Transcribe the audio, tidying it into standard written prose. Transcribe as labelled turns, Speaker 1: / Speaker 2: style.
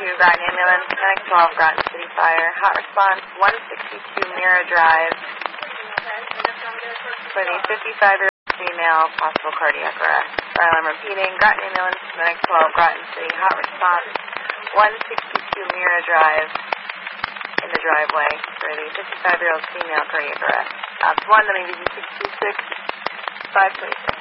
Speaker 1: Groton Ambulance, Medic 12, Groton City Fire. Hot response, 162 Mira Drive for the 55-year-old female, possible cardiac arrest. I'm repeating, Groton Ambulance, Medic 12, Groton City. Hot response, 162 Mira Drive in the driveway for the 55-year-old female cardiac arrest. Ops 1, WVZ 626, 526.